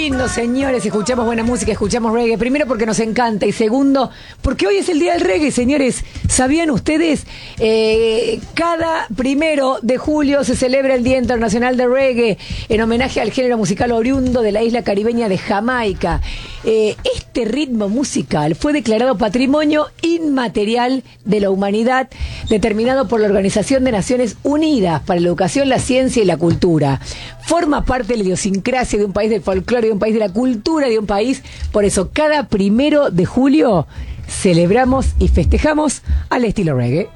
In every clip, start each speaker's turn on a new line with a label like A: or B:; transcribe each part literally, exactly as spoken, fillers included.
A: lindo, señores. Escuchamos buena música, escuchamos reggae. Primero porque nos encanta y segundo porque hoy es el día del reggae, señores. ¿Sabían ustedes? Eh, cada primero de julio se celebra el Día Internacional de Reggae en homenaje al género musical oriundo de la isla caribeña de Jamaica. Eh, este ritmo musical fue declarado Patrimonio Inmaterial de la Humanidad, determinado por la Organización de Naciones Unidas para la Educación, la Ciencia y la Cultura. Forma parte de la idiosincrasia de un país, del folclore de un país, de la cultura de un país. Por eso, cada primero de julio celebramos y festejamos al estilo reggae.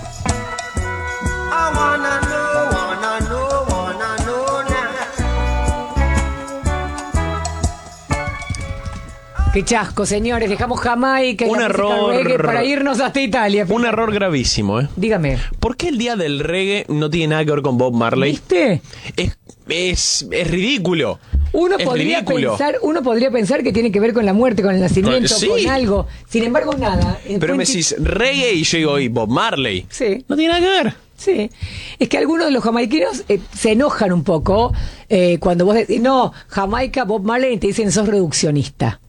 A: Qué chasco, señores. Dejamos Jamaica y
B: un
A: la
B: error
A: reggae para irnos hasta Italia.
B: Un error gravísimo, ¿eh?
A: Dígame.
B: ¿Por qué el día del reggae no tiene nada que ver con Bob Marley?
A: ¿Viste?
B: Es, es, es ridículo.
A: Uno
B: es
A: podría
B: ridículo.
A: pensar, uno podría pensar que tiene que ver con la muerte, con el nacimiento,
B: Sí.
A: con algo. Sin embargo, nada.
B: Pero me decís reggae y yo digo, ¿y Bob Marley?
A: Sí.
B: No tiene nada que ver.
A: Sí, es que algunos de los jamaiquinos eh, se enojan un poco eh, cuando vos decís, no, Jamaica, Bob Marley, y te dicen sos reduccionista.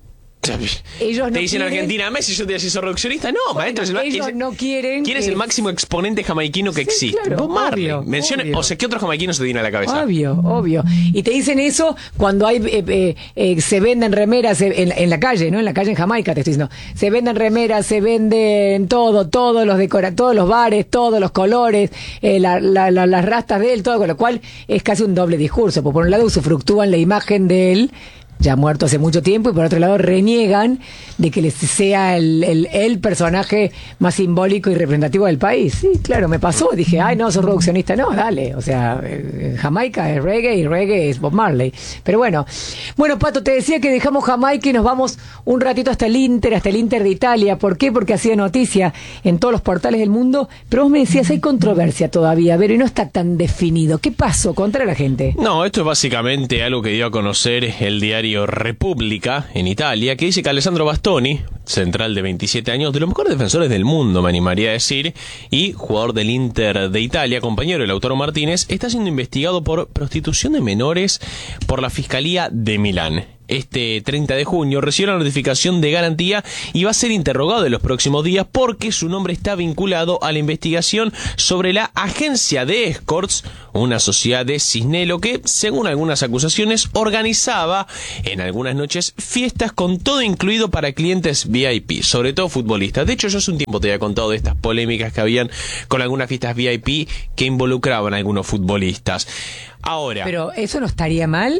A: Ellos no
B: te dicen
A: quieren...
B: Argentina, Messi, yo te decía, ¿sos reduccionista? No,
A: bueno,
B: maestro. Es el,
A: ellos
B: es,
A: no quieren...
B: ¿Quién
A: que...
B: es el máximo exponente jamaiquino que
A: sí,
B: existe?
A: claro,
B: Bob Marley.
A: obvio,
B: Menciona,
A: obvio.
B: O sea, ¿qué otro jamaiquino se te viene a la cabeza?
A: Obvio, obvio. Y te dicen eso cuando hay eh, eh, eh, se venden remeras en, en la calle, ¿no? En la calle en Jamaica, te estoy diciendo. Se venden remeras, se venden todo, todos los decora, todos los bares, todos los colores, eh, la, la, la, las rastas de él, todo, con lo cual es casi un doble discurso. Porque por un lado usufructúan la imagen de él, ya muerto hace mucho tiempo, y por otro lado reniegan de que les sea el, el, el personaje más simbólico y representativo del país. Sí, claro, me pasó, dije, ay no, sos reduccionista, no, dale, o sea, eh, Jamaica es reggae y reggae es Bob Marley. Pero bueno, bueno, Pato, te decía que dejamos Jamaica y nos vamos un ratito hasta el Inter, hasta el Inter de Italia. ¿Por qué? Porque ha sido noticia en todos los portales del mundo, pero vos me decías, hay controversia todavía, pero y no está tan definido. ¿Qué pasó? Contra la gente.
B: No, esto es básicamente algo que dio a conocer el diario República en Italia, que dice que Alessandro Bastoni, central de veintisiete años, de los mejores defensores del mundo, me animaría a decir, y jugador del Inter de Italia, compañero de Lautaro Martínez, está siendo investigado por prostitución de menores por la Fiscalía de Milán. Este treinta de junio recibió la notificación de garantía y va a ser interrogado en los próximos días porque su nombre está vinculado a la investigación sobre la agencia de escorts, una sociedad de Cisnelo que, según algunas acusaciones, organizaba en algunas noches fiestas con todo incluido para clientes V I P, sobre todo futbolistas. De hecho, yo hace un tiempo te había contado de estas polémicas que habían con algunas fiestas V I P que involucraban a algunos futbolistas. Ahora...
A: Pero eso no estaría mal.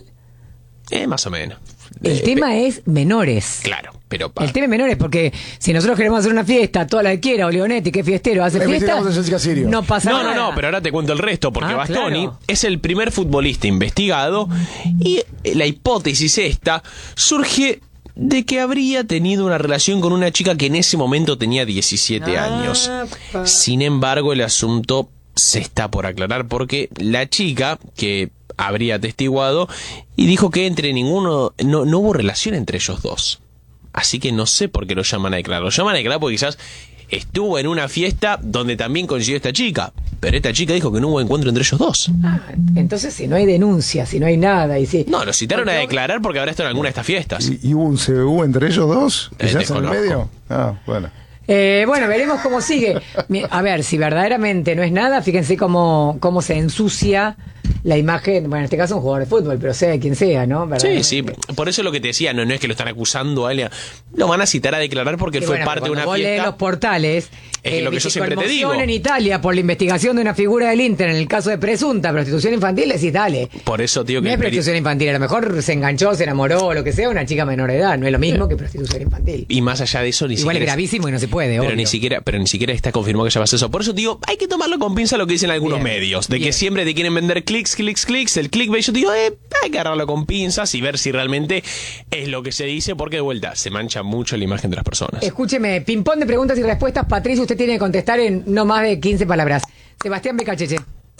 B: Eh, más o menos.
A: El
B: eh,
A: tema
B: pe-
A: es menores.
B: Claro, pero...
A: El tema es menores, porque si nosotros queremos hacer una fiesta, toda la que quiera, o Leonetti, que es fiestero, hace
C: Le
A: fiesta,
C: investigamos en Jessica Sirio.
A: no pasa
B: No,
A: nada.
B: no, no, pero ahora te cuento el resto, porque
A: Ah,
B: Bastoni
A: claro.
B: es el primer futbolista investigado y la hipótesis esta surge de que habría tenido una relación con una chica que en ese momento tenía diecisiete
A: Ah,
B: años.
A: pa.
B: Sin embargo, el asunto se está por aclarar porque la chica que habría atestiguado y dijo que entre ninguno no, no hubo relación entre ellos dos. Así que no sé por qué lo llaman a declarar. Lo llaman a declarar porque quizás estuvo en una fiesta donde también coincidió esta chica, pero esta chica dijo que no hubo encuentro entre ellos dos.
A: Ah, entonces si no hay denuncia, si no hay nada, y si...
B: No, lo citaron
A: Porque-
B: a declarar porque habrá estado en alguna de estas fiestas.
C: ¿Y, y hubo un C B U entre ellos dos?
B: Eh,
C: ¿Quizás en el
B: desconozco.
C: medio? Ah, bueno.
A: Eh, bueno, veremos cómo sigue. Mi- A ver, si verdaderamente no es nada, fíjense cómo, cómo se ensucia la imagen, bueno, en este caso un jugador de fútbol, pero sea quien sea, ¿no?
B: Sí, sí, por eso es lo que te decía, no, no es que lo están acusando a él, lo van a citar a declarar porque él
A: Y
B: fue
A: bueno,
B: parte de
A: cuando
B: una
A: vos lees
B: fiesta.
A: los portales,
B: Es que lo que yo siempre te digo.
A: en Italia por la investigación de una figura del Inter en el caso de presunta prostitución infantil, decís, dale.
B: Por eso, tío, que
A: No es
B: el peri-
A: prostitución infantil, a lo mejor se enganchó, se enamoró o lo que sea, una chica menor de edad, no es lo mismo que prostitución infantil.
B: y más allá de eso, ni
A: Igual es
B: siquiera
A: gravísimo y no se puede,
B: pero
A: obvio.
B: ni siquiera, pero ni siquiera está confirmado que ya pase eso. Por eso digo, hay que tomarlo con pinza lo que dicen algunos
A: Bien,
B: medios, de
A: bien.
B: que siempre te quieren vender clics, clics, clics, el clickbait. Yo digo, eh, hay que agarrarlo con pinzas y ver si realmente es lo que se dice, porque de vuelta se mancha mucho la imagen de las personas.
A: Escúcheme, ping-pong de preguntas y respuestas. Patricio, usted tiene que contestar en no más de quince palabras. Sebastián Becacheche.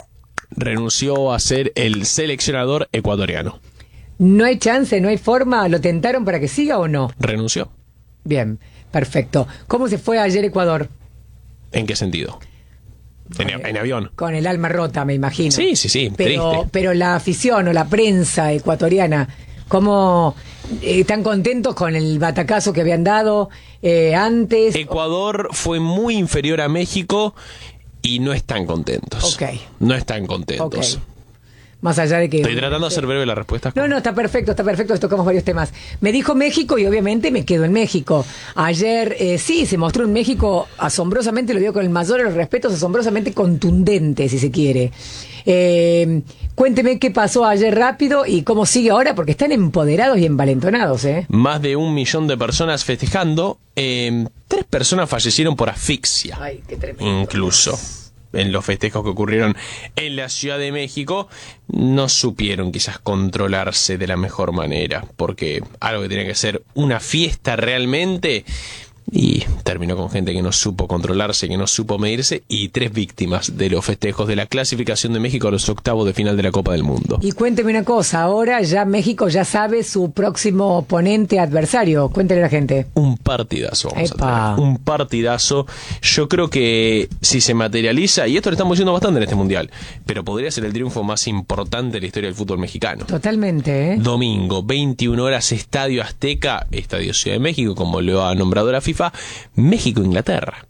B: Renunció a ser el seleccionador ecuatoriano.
A: ¿No hay chance, no hay forma? ¿Lo tentaron para que siga o no?
B: Renunció.
A: Bien, perfecto. ¿Cómo se fue ayer Ecuador?
B: ¿En qué sentido? En, en avión.
A: Con el alma rota, me imagino.
B: Sí, sí, sí,
A: Pero,
B: triste.
A: pero la afición o la prensa ecuatoriana ¿Cómo eh, están contentos con el batacazo que habían dado eh, antes?
B: Ecuador fue muy inferior a México y no están contentos.
A: Ok.
B: No están contentos.
A: Ok. Más allá de que...
B: Estoy tratando de hacer breve la respuesta.
A: No, no, está perfecto, está perfecto, tocamos varios temas. Me dijo México y obviamente me quedo en México. Ayer, eh, sí, se mostró un México asombrosamente, lo digo con el mayor de los respetos, asombrosamente contundente, si se quiere. Eh, cuénteme qué pasó ayer rápido y cómo sigue ahora, porque están empoderados y envalentonados, ¿eh?
B: Más de un millón de personas festejando. Eh, tres personas fallecieron por asfixia.
A: Ay, qué tremendo.
B: Incluso. En los festejos que ocurrieron en la Ciudad de México, no supieron quizás controlarse de la mejor manera, porque algo que tenía que ser una fiesta realmente, y terminó con gente que no supo controlarse, que no supo medirse, y tres víctimas de los festejos de la clasificación de México a los octavos de final de la Copa del Mundo.
A: Y cuénteme una cosa, ahora ya México ya sabe su próximo oponente adversario, cuéntele a la gente.
B: Un partidazo, vamos
A: Epa.
B: a tener. Un partidazo. Yo creo que si se materializa, y esto lo estamos diciendo bastante en este mundial, pero podría ser el triunfo más importante de la historia del fútbol mexicano.
A: Totalmente, ¿eh?
B: Domingo, veintiuna horas, Estadio Azteca, Estadio Ciudad de México, como lo ha nombrado la FIFA, México-Inglaterra.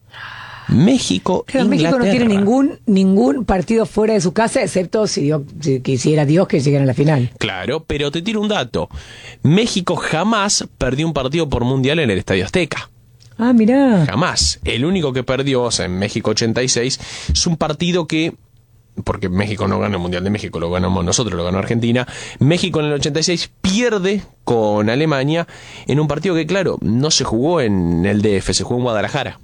B: México,
A: Claro, México no tiene ningún ningún partido fuera de su casa, excepto si, Dios, si quisiera Dios que lleguen a la final.
B: Claro, pero te tiro un dato. México jamás perdió un partido por mundial en el Estadio Azteca.
A: Ah, mirá.
B: Jamás. El único que perdió, o sea, en México ochenta y seis, es un partido que, porque México no ganó el Mundial de México, lo ganamos nosotros, lo ganó Argentina. México en el ochenta y seis pierde con Alemania en un partido que, claro, no se jugó en el D F, se jugó en Guadalajara.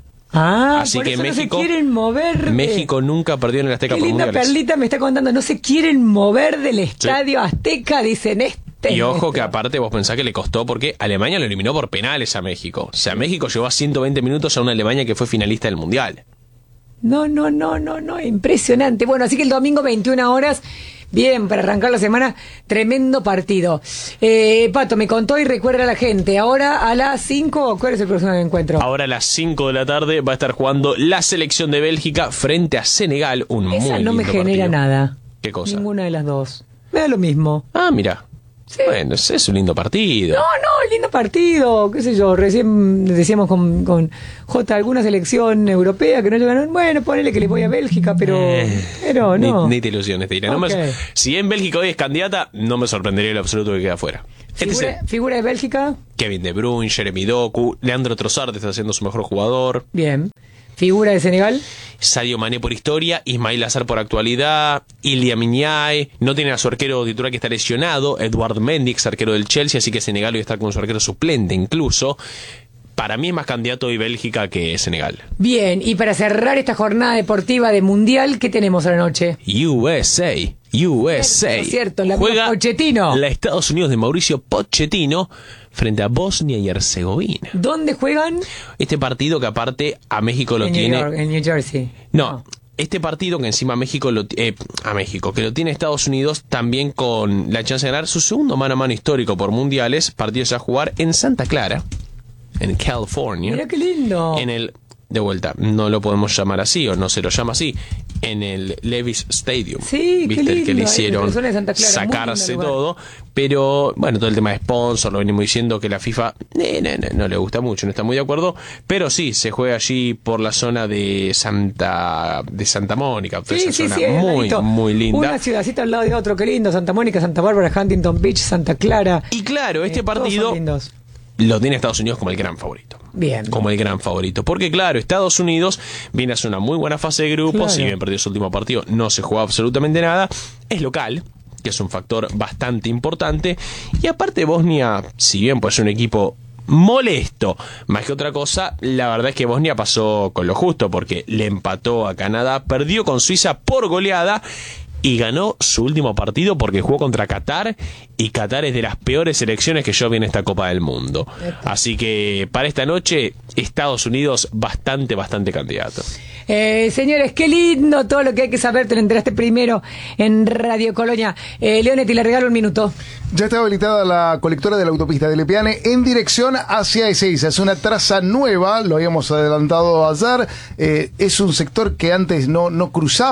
A: Ah,
B: Así
A: por
B: que
A: eso
B: México,
A: no se quieren mover. de-
B: México nunca perdió en el Azteca
A: Qué
B: por
A: linda
B: mundiales.
A: perlita me está contando, no se quieren mover del Estadio Azteca, dicen este.
B: Y ojo
A: este.
B: que aparte vos pensás que le costó porque Alemania lo eliminó por penales a México. O sea, México llevó a ciento veinte minutos a una Alemania que fue finalista del Mundial.
A: No, no, no, no, no, impresionante. Bueno, así que el domingo veintiuna horas, bien, para arrancar la semana, tremendo partido. Eh, Pato, me contó y recuerda a la gente, ahora a las cinco, ¿cuál es el próximo encuentro?
B: Ahora a las cinco de la tarde va a estar jugando la selección de Bélgica frente a Senegal. Un
A: Esa
B: muy
A: no me
B: lindo
A: genera
B: partido.
A: nada.
B: ¿Qué cosa?
A: Ninguna de las dos. Me da lo mismo.
B: Ah, mira.
A: Sí.
B: Bueno, es, es un lindo partido.
A: No, no, lindo partido, qué sé yo, recién decíamos con, con J alguna selección europea que no llegaron, bueno, ponele que le voy a Bélgica, pero,
B: Eh,
A: pero no.
B: Ni, ni te ilusiones, te diré. No me-
A: Ok.
B: si en Bélgica hoy es candidata, no me sorprendería en lo absoluto que queda fuera. Este es
A: Figura,
B: el-
A: figura de Bélgica,
B: Kevin De Bruyne, Jeremy Doku, Leandro Trossard está siendo su mejor jugador.
A: bien. Figura de Senegal,
B: Sadio Mané por historia, Ismail Azar por actualidad, Ilia Miñay, no tiene a su arquero titular que está lesionado, Eduard Mendy, ex arquero del Chelsea, así que Senegal hoy está con su arquero suplente incluso. Para mí es más candidato hoy Bélgica que Senegal.
A: bien. Y para cerrar esta jornada deportiva de Mundial, ¿qué tenemos a la noche?
B: U S A, U S A.
A: Es cierto, la
B: juega
A: Pochettino.
B: la Estados Unidos de Mauricio Pochettino frente a Bosnia y Herzegovina.
A: ¿Dónde juegan?
B: Este partido que aparte a México lo
A: en
B: tiene...
A: New York, en New Jersey.
B: No, este partido que encima México lo ti- eh, a México, que lo tiene Estados Unidos también con la chance de ganar su segundo mano a mano histórico por mundiales, partidos a jugar en Santa Clara, en California,
A: Mirá qué lindo.
B: en el, de vuelta, no lo podemos llamar así o no se lo llama así, en el Levi's Stadium.
A: Sí, qué
B: ¿Viste? El que
A: lindo,
B: le
A: ahí,
B: hicieron
A: en la zona de Santa Clara, muy lindo
B: sacarse
A: lugar.
B: todo, pero bueno, todo el tema de sponsor, lo venimos diciendo que la FIFA eh, no, no, no le gusta mucho, no está muy de acuerdo, pero sí, se juega allí por la zona de Santa de Santa Mónica, toda
A: Sí,
B: esa
A: sí,
B: zona
A: sí, al
B: muy,
A: ladito.
B: muy linda.
A: Una ciudadcita al lado de otro, qué lindo. Santa Mónica, Santa Bárbara, Huntington Beach, Santa Clara.
B: Y claro, este
A: Eh, todos son
B: partido
A: lindos.
B: lo tiene Estados Unidos como el gran favorito.
A: Bien.
B: Como el gran favorito. Porque claro, Estados Unidos viene a hacer una muy buena fase de grupos.
A: Claro.
B: Si bien perdió su último partido, no se juega absolutamente nada. Es local, que es un factor bastante importante. Y aparte Bosnia, si bien puede ser un equipo molesto, más que otra cosa, la verdad es que Bosnia pasó con lo justo, porque le empató a Canadá, perdió con Suiza por goleada y ganó su último partido porque jugó contra Qatar, y Qatar es de las peores selecciones que yo vi en esta Copa del Mundo. Así que para esta noche, Estados Unidos bastante, bastante candidato.
A: Eh, señores, qué lindo todo lo que hay que saber. Te lo enteraste primero en Radio Colonia. Eh, Leonetti, le regalo un minuto.
C: Ya está habilitada la colectora de la autopista de Lepiane en dirección hacia Ezeiza. Es una traza nueva, lo habíamos adelantado ayer. Eh, es un sector que antes no, no cruzaba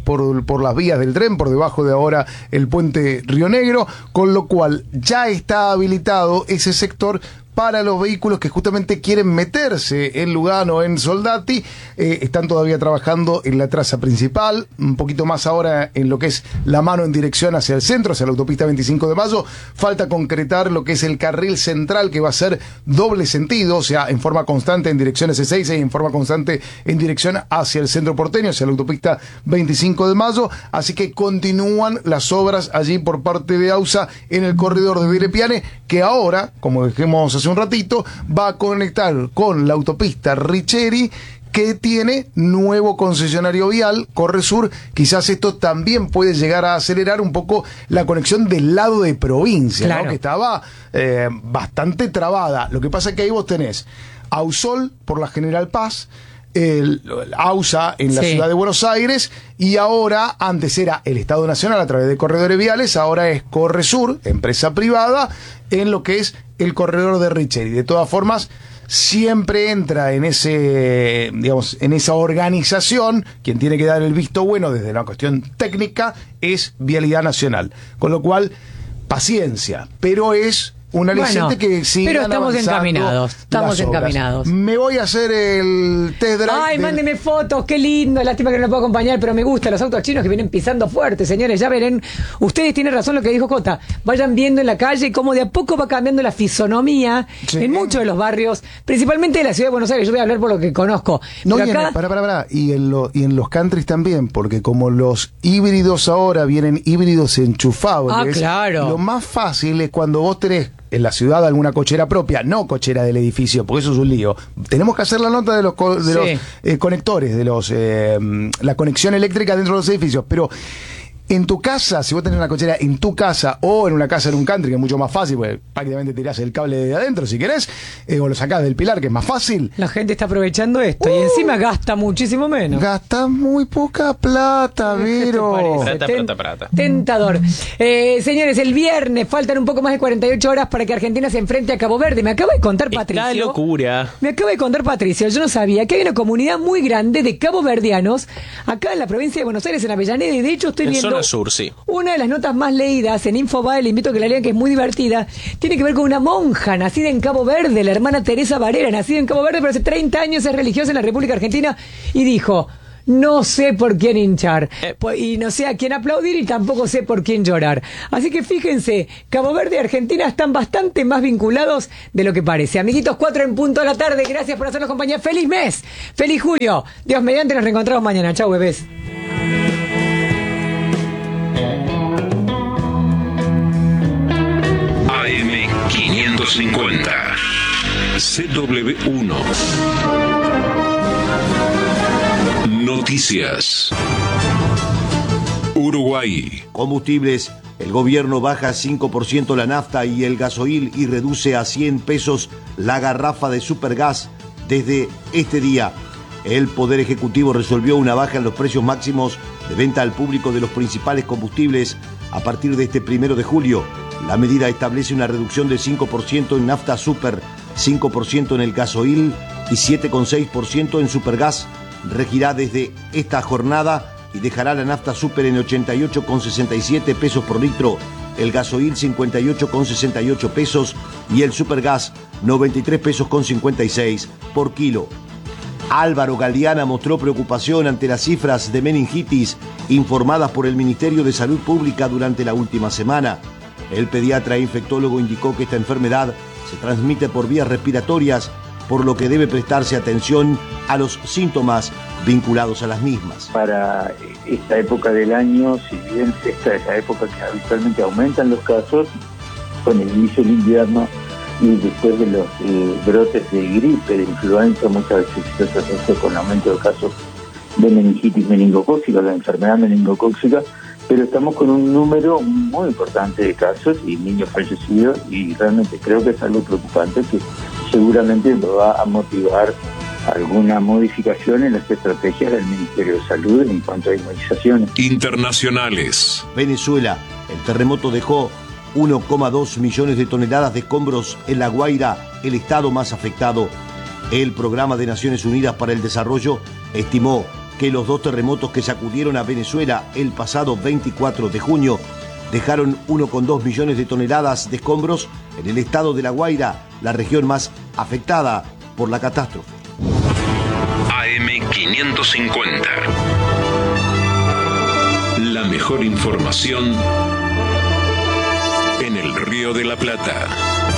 C: por, por las vías del tren, por debajo de ahora el puente Río Negro, con lo cual ya está habilitado ese sector para los vehículos que justamente quieren meterse en Lugano o en Soldati. Eh, están todavía trabajando en la traza principal, un poquito más ahora en lo que es la mano en dirección hacia el centro, hacia la autopista veinticinco de mayo. Falta concretar lo que es el carril central, que va a ser doble sentido, o sea, en forma constante en dirección S seis y en forma constante en dirección hacia el centro porteño, hacia la autopista veinticinco de mayo. Así que continúan las obras allí por parte de AUSA en el corredor de Vilepiane, que ahora, como dijimos hace un ratito, va a conectar con la autopista Richeri, que tiene nuevo concesionario vial, Corresur. Quizás esto también puede llegar a acelerar un poco la conexión del lado de provincia, claro, ¿no? Que estaba eh, bastante trabada. Lo que pasa es que ahí vos tenés Ausol por la General Paz, el AUSA en la sí. ciudad de Buenos Aires, y ahora, antes era el Estado Nacional a través de corredores viales, ahora es Corresur, empresa privada, en lo que es el corredor de Richeri. De todas formas, siempre entra en ese, digamos, en esa organización, quien tiene que dar el visto bueno desde la cuestión técnica es Vialidad Nacional, con lo cual, paciencia, pero es un aliciente bueno, que sigan
A: pero estamos encaminados, estamos encaminados.
C: Me voy a hacer el test drive.
A: Ay,
C: del...
A: mándeme fotos, qué lindo. Lástima que no lo puedo acompañar, pero me gustan los autos chinos que vienen pisando fuerte, señores. Ya verán, ustedes tienen razón lo que dijo Jota. Vayan viendo en la calle cómo de a poco va cambiando la fisonomía sí. en muchos de los barrios, principalmente de la ciudad de Buenos Aires. Yo voy a hablar por lo que conozco.
C: No,
A: pero
C: y,
A: acá...
C: en, para, para, para. Y, en lo, y en los countries también, porque como los híbridos ahora vienen híbridos enchufables,
A: ah, claro.
C: Lo más fácil es cuando vos tenés en la ciudad alguna cochera propia, no cochera del edificio, porque eso es un lío. Tenemos que hacer la nota de los, de sí. los eh, conectores, de los eh, la conexión eléctrica dentro de los edificios, pero en tu casa, si vos tenés una cochera en tu casa o en una casa en un country, que es mucho más fácil, porque prácticamente tirás el cable de adentro si querés, eh, o lo sacás del pilar, que es más fácil.
A: La gente está aprovechando esto uh, y encima gasta muchísimo menos.
C: Gasta muy poca plata, Vero.
B: Plata,
A: Ten,
B: plata, plata.
A: Tentador. Eh, señores, el viernes faltan un poco más de cuarenta y ocho horas para que Argentina se enfrente a Cabo Verde. Me acaba de contar Patricio.
B: Está locura.
A: Me acaba de contar Patricio, yo no sabía que hay una comunidad muy grande de caboverdianos acá en la provincia de Buenos Aires, en Avellaneda, y de hecho estoy
B: en
A: viendo...
B: zona sur, sí.
A: Una de las notas más leídas en Infobae, le invito a que la lean, que es muy divertida, tiene que ver con una monja nacida en Cabo Verde, la hermana Teresa Varela, nacida en Cabo Verde, pero hace treinta años es religiosa en la República Argentina, y dijo: no sé por quién hinchar, eh. y no sé a quién aplaudir, y tampoco sé por quién llorar. Así que fíjense, Cabo Verde y Argentina están bastante más vinculados de lo que parece. Amiguitos, cuatro en punto de la tarde, gracias por hacernos compañía. ¡Feliz mes! ¡Feliz julio! Dios mediante, nos reencontramos mañana. Chau, bebés.
D: A M quinientos cincuenta C W uno Noticias. Uruguay.
E: Combustibles. El gobierno baja cinco por ciento la nafta y el gasoil y reduce a cien pesos la garrafa de Supergas desde este día. El Poder Ejecutivo resolvió una baja en los precios máximos de venta al público de los principales combustibles a partir de este primero de julio. La medida establece una reducción de cinco por ciento en nafta super, cinco por ciento en el gasoil y siete coma seis por ciento en Supergas. Regirá desde esta jornada y dejará la nafta super en ochenta y ocho coma sesenta y siete pesos por litro, el gasoil cincuenta y ocho coma sesenta y ocho pesos y el Supergas noventa y tres pesos con cincuenta y seis por kilo. Álvaro Galeana mostró preocupación ante las cifras de meningitis informadas por el Ministerio de Salud Pública durante la última semana. El pediatra e infectólogo indicó que esta enfermedad se transmite por vías respiratorias, por lo que debe prestarse atención a los síntomas vinculados a las mismas.
F: Para esta época del año, si bien esta es la época que habitualmente aumentan los casos, con el inicio del invierno y después de los eh, brotes de gripe, de influenza, muchas veces se asocia con aumento de casos de meningitis meningocócica, la enfermedad meningocócica, pero estamos con un número muy importante de casos y niños fallecidos, y realmente creo que es algo preocupante que seguramente va a motivar alguna modificación en las estrategias del Ministerio de Salud en cuanto a inmunizaciones.
D: Internacionales.
E: Venezuela. El terremoto dejó uno coma dos millones de toneladas de escombros en La Guaira, el estado más afectado. El Programa de Naciones Unidas para el Desarrollo estimó que los dos terremotos que sacudieron a Venezuela el pasado veinticuatro de junio dejaron uno coma dos millones de toneladas de escombros en el estado de La Guaira, la región más afectada por la catástrofe.
D: A M quinientos cincuenta. La mejor información en el Río de la Plata.